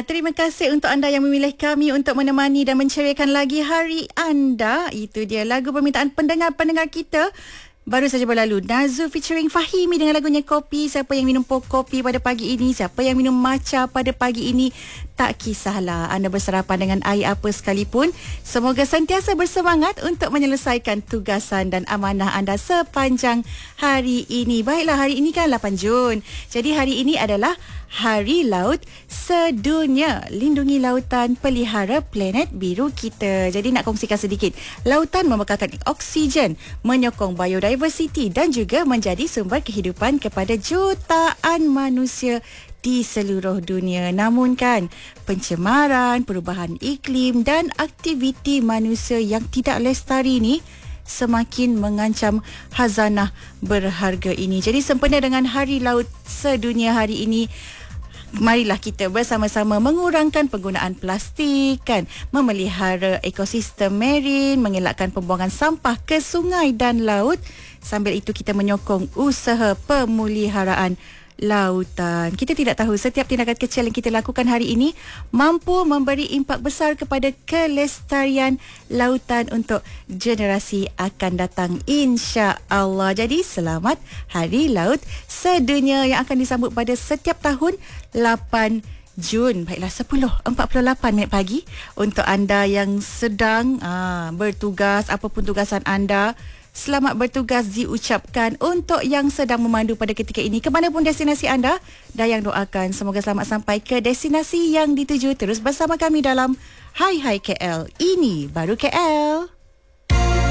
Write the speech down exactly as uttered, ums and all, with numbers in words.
terima kasih untuk anda yang memilih kami untuk menemani dan menceriakan lagi hari anda. Itu dia lagu permintaan pendengar-pendengar kita. Baru saja berlalu Nazu featuring Fahimi dengan lagunya Kopi. Siapa yang minum kopi pada pagi ini, siapa yang minum matcha pada pagi ini, tak kisahlah anda bersarapan dengan air apa sekalipun, semoga sentiasa bersemangat untuk menyelesaikan tugasan dan amanah anda sepanjang hari ini. Baiklah, hari ini kan lapan Jun. Jadi hari ini adalah Hari Laut Sedunia. Lindungi lautan, pelihara planet biru kita. Jadi nak kongsikan sedikit. Lautan membekalkan oksigen, menyokong biodiversity dan juga menjadi sumber kehidupan kepada jutaan manusia di seluruh dunia. Namun kan, pencemaran, perubahan iklim dan aktiviti manusia yang tidak lestari ni semakin mengancam khazanah berharga ini. Jadi sempena dengan Hari Laut Sedunia hari ini, marilah kita bersama-sama mengurangkan penggunaan plastik, kan, memelihara ekosistem marin, mengelakkan pembuangan sampah ke sungai dan laut. Sambil itu kita menyokong usaha pemuliharaan lautan. Kita tidak tahu setiap tindakan kecil yang kita lakukan hari ini mampu memberi impak besar kepada kelestarian lautan untuk generasi akan datang, insya-Allah. Jadi selamat Hari Laut Sedunia yang akan disambut pada setiap tahun lapan Jun. Baiklah, sepuluh empat puluh lapan minit pagi untuk anda yang sedang aa, bertugas, apapun tugasan anda. Selamat bertugas diucapkan untuk yang sedang memandu pada ketika ini ke mana pun destinasi anda. Dayang doakan semoga selamat sampai ke destinasi yang dituju. Terus bersama kami dalam Hai Hai K L. Ini baru K L.